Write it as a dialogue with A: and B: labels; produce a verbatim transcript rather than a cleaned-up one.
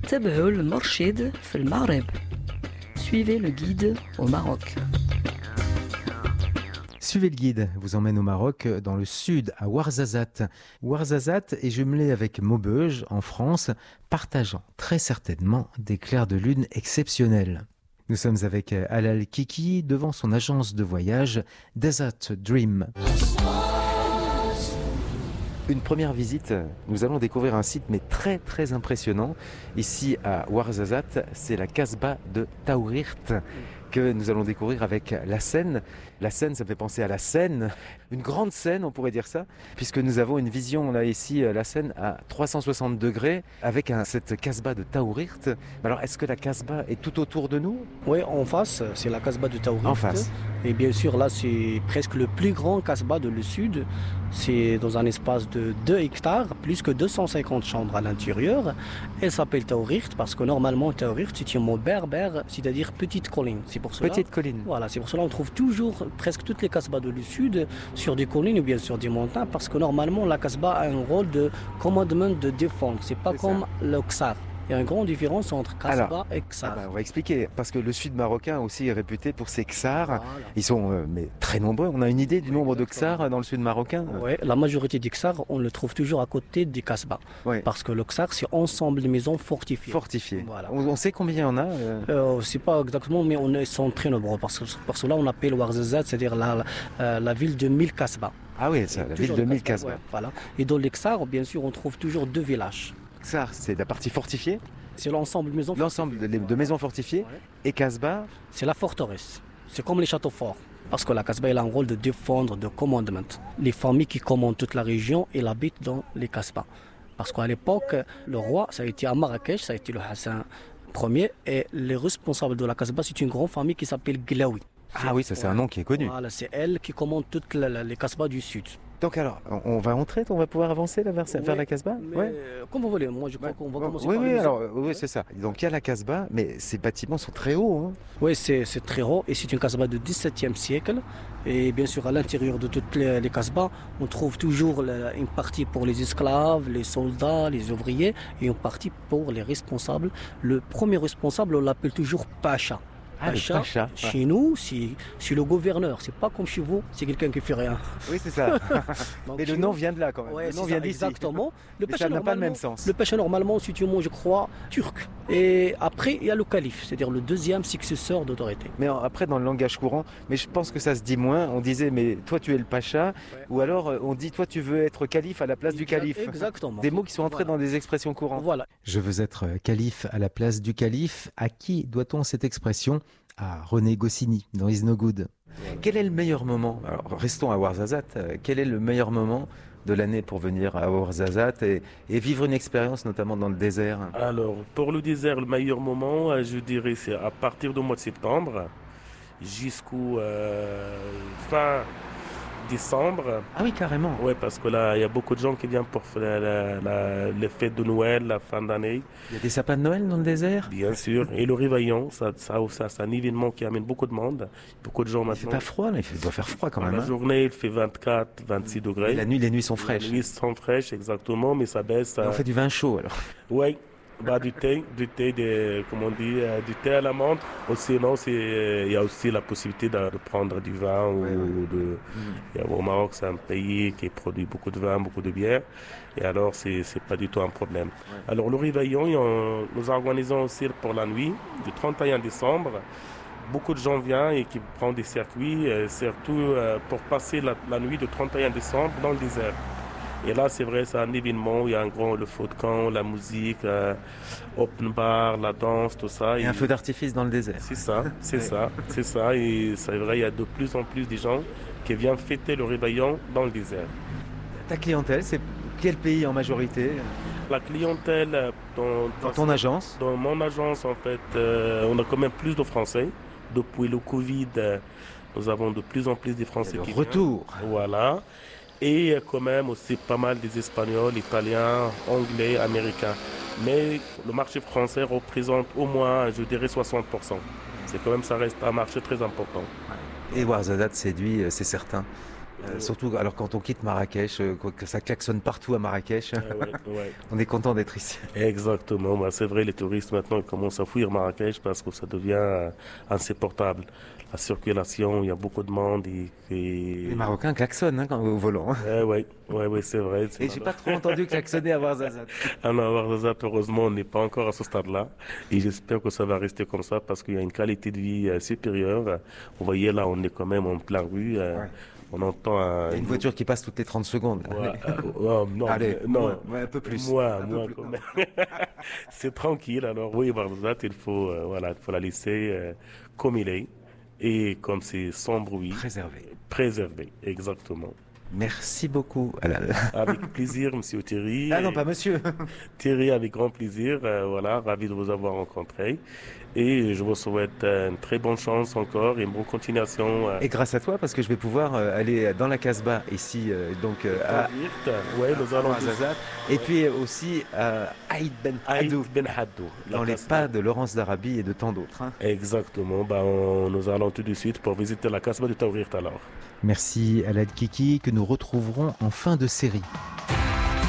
A: انتبهوا المرشد في المغرب. Suivez le guide au Maroc.
B: Suivez le guide, vous emmène au Maroc, dans le sud, à Ouarzazate. Ouarzazate est jumelé avec Maubeuge, en France, partageant très certainement des clairs de lune exceptionnels. Nous sommes avec Alal Kiki, devant son agence de voyage Desert Dream. Une première visite, nous allons découvrir un site mais très très impressionnant. Ici à Ouarzazate, c'est la Kasbah de Taourirt que nous allons découvrir avec la Seine. La Seine, ça me fait penser à la Seine, une grande Seine, on pourrait dire ça, puisque nous avons une vision là ici, la Seine à trois cent soixante degrés, avec un, cette Kasbah de Taourirt. Alors, est-ce que la Kasbah est tout autour de nous?
C: Oui, en face, c'est la Kasbah de Taourirt.
B: En face.
C: Et bien sûr, là, c'est presque le plus grand Kasbah de le sud. C'est dans un espace de deux hectares, plus que deux cent cinquante chambres à l'intérieur. Elle s'appelle Taourirt parce que normalement, Taourirt, c'est un mot berbère, c'est-à-dire petite colline. C'est pour cela,
B: petite colline.
C: Voilà, c'est pour cela qu'on trouve toujours presque toutes les Kasbahs de le sud sur des collines ou bien sur des montagnes, parce que normalement, la Kasbah a un rôle de commandement de défense. C'est pas c'est comme ça. Le Ksar. Il y a une grande différence entre Kasbah Alors, et Ksar.
B: Ah bah on va expliquer, parce que le sud marocain aussi est réputé pour ses Ksars. Voilà. Ils sont euh, mais très nombreux. On a une idée du oui, nombre exactement. de Ksars dans le sud marocain?
C: Oui, la majorité des Ksars, on le trouve toujours à côté des Kasbahs. Oui. Parce que le Ksar, c'est ensemble de maisons fortifiées.
B: Fortifiées. Voilà. On, on sait combien il y en a euh...
C: Euh, Je ne sais pas exactement, mais on est, ils sont très nombreux. Parce que, parce que là, on appelle Ouarzazate, c'est-à-dire la, la, la ville de mille Kasbahs.
B: Ah oui, c'est la ville de mille Kasbahs. Ouais,
C: voilà. Et dans les Ksars, bien sûr, on trouve toujours deux villages.
B: Ksar, c'est la partie fortifiée?
C: C'est l'ensemble de maisons
B: L'ensemble de, de maisons fortifiées. Ouais. Et Kasbah?
C: C'est la forteresse. C'est comme les châteaux forts. Parce que la Kasbah elle a un rôle de défendre, de commandement. Les familles qui commandent toute la région, elles habitent dans les Kasbahs. Parce qu'à l'époque, le roi, ça a été à Marrakech, ça a été le Hassan Ier. Et les responsables de la Kasbah, c'est une grande famille qui s'appelle Glaoui.
B: Ah oui, ça c'est ouais. un nom qui est connu.
C: Voilà, c'est elle qui commande toutes les Kasbahs du sud.
B: Donc alors, on va entrer, on va pouvoir avancer là vers, oui, vers la Kasbah?
C: Ouais. Comme vous voulez, moi je crois ouais. qu'on va commencer
B: oui,
C: par
B: oui,
C: les
B: alors, oui, c'est ça. Donc il y a la Kasbah, mais ces bâtiments sont très hauts. Hein.
C: Oui, c'est, c'est très haut et c'est une Kasbah du dix-septième siècle. Et bien sûr, à l'intérieur de toutes les, les Kasbahs, on trouve toujours la, une partie pour les esclaves, les soldats, les ouvriers et une partie pour les responsables. Le premier responsable, on l'appelle toujours Pacha.
B: Ah,
C: Pacha,
B: Pacha.
C: Chez nous, c'est, c'est le gouverneur. C'est pas comme chez vous, c'est quelqu'un qui fait rien.
B: Oui, c'est ça. Donc, mais le nom nous, vient de là quand même.
C: Ouais,
B: le nom vient
C: ça,
B: d'ici.
C: Exactement. Le
B: mais ça n'a pas le même sens.
C: Le Pacha, normalement, c'est un mot, je crois, turc. Et après, il y a le calife, c'est-à-dire le deuxième successeur d'autorité.
B: Mais après, dans le langage courant, mais je pense que ça se dit moins. On disait, mais toi, tu es le Pacha. Ouais. Ou alors, on dit, toi, tu veux être calife à la place
C: exact,
B: du calife.
C: Exactement.
B: Des mots qui sont entrés voilà. dans des expressions courantes.
C: Voilà.
B: Je veux être calife à la place du calife. À qui doit-on cette expression? À René Goscinny, dans Is No Good. Quel est le meilleur moment? Alors, restons à Ouarzazate. Quel est le meilleur moment de l'année pour venir à Ouarzazate et, et vivre une expérience, notamment dans le désert?
D: Alors, pour le désert, le meilleur moment, je dirais, c'est à partir du mois de septembre jusqu'au euh, fin décembre.
B: Ah oui, carrément.
D: Oui, parce que là, il y a beaucoup de gens qui viennent pour la, la, la, les fêtes de Noël, la fin d'année.
B: Il y a des sapins de Noël dans le désert?
D: Bien sûr. Et le réveillon, ça, ça, ça, c'est un événement qui amène beaucoup de monde. Beaucoup de gens maintenant.
B: Il fait pas froid, là. Il doit faire froid quand même.
D: La
B: hein.
D: journée, il fait vingt-quatre, vingt-six degrés.
B: Et la nuit, les nuits sont fraîches.
D: Les nuits sont fraîches, exactement, mais ça baisse.
B: Et on fait du vin chaud, alors.
D: Oui. Bah, du thé, du thé, de, comment on dit, euh, du thé à la menthe. Sinon, il euh, y a aussi la possibilité de, de prendre du vin. Ou,
B: ouais, ouais.
D: de, mmh. Au Maroc, c'est un pays qui produit beaucoup de vin, beaucoup de bière. Et alors, c'est c'est pas du tout un problème. Ouais. Alors, le réveillon, on, nous organisons aussi pour la nuit, du trente et un décembre. Beaucoup de gens viennent et qui prennent des circuits, euh, surtout euh, pour passer la, la nuit du trente et un décembre dans le désert. Et là, c'est vrai, c'est un événement, il y a un grand, le feu de camp, la musique, euh, open bar, la danse, tout ça.
B: Et, et un feu d'artifice dans le désert.
D: C'est ça, c'est ouais. ça, c'est ça. Et c'est vrai, il y a de plus en plus de gens qui viennent fêter le réveillon dans le désert.
B: Ta clientèle, c'est quel pays en majorité?
D: La clientèle dans,
B: dans, dans ton agence?
D: Dans mon agence, en fait, euh, on a quand même plus de Français. Depuis le Covid, euh, nous avons de plus en plus de Français qui viennent.
B: Retour.
D: Voilà. Et quand même aussi pas mal des Espagnols, Italiens, Anglais, Américains. Mais le marché français représente au moins, je dirais, soixante pour cent. C'est quand même, ça reste un marché très important.
B: Et Ouarzazate séduit, c'est certain. Euh, surtout alors quand on quitte Marrakech, euh, que ça klaxonne partout à Marrakech,
D: Ah ouais, ouais.
B: on est content d'être ici.
D: Exactement. Bah, c'est vrai, les touristes maintenant ils commencent à fuir Marrakech parce que ça devient euh, insupportable. La circulation, il y a beaucoup de monde et, et...
B: Les Marocains klaxonnent hein, quand, au volant.
D: Ouais, ouais, ouais, ouais, c'est vrai. C'est
B: Et j'ai pas trop entendu klaxonner à Ouarzazate.
D: À Ouarzazate, heureusement, on n'est pas encore à ce stade-là. Et j'espère que ça va rester comme ça parce qu'il y a une qualité de vie euh, supérieure. Vous voyez, là, on est quand même en plein rue. euh,
B: Ouais.
D: On entend un...
B: Il y a une voiture qui passe toutes les trente secondes.
D: Ouais, euh, oh, non,
B: Allez,
D: mais- non,
B: moins, ouais, un peu plus.
D: Moi,
B: Un peu
D: moi,
B: plus.
D: quand même. C'est tranquille. Alors oui, Ouarzazate, il faut, euh, voilà, il faut la laisser euh, comme il est et comme c'est sans bruit,
B: Préservé.
D: préservé, exactement.
B: Merci beaucoup. Alal.
D: Avec plaisir, Monsieur Thierry.
B: Ah non,
D: Et
B: pas monsieur.
D: Thierry, avec grand plaisir. euh, voilà, ravi de vous avoir rencontré. Et je vous souhaite euh, une très bonne chance encore et une bonne continuation. euh,
B: Et grâce à toi, parce que je vais pouvoir euh, aller dans la Casbah, ici, euh, donc euh, à
D: Ouais, nous allons
B: Ouarzazate, et puis aussi à Aïd Ben
D: Aïd
B: Haddou,
D: Ben Haddou. la
B: dans les
D: Casbah.
B: pas de Laurence d'Arabie et de tant d'autres. hein.
D: Exactement. Bah, on- nous allons tout de suite pour visiter la Casbah de Taourirt alors.
B: Merci à Alal Kiki, que nous retrouverons en fin de série.